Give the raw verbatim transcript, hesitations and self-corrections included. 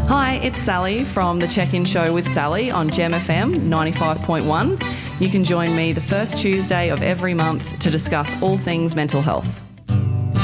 Hi, it's Sally from the Check-In Show with Sally on Gem F M ninety-five point one. You can join me the first Tuesday of every month to discuss all things mental health.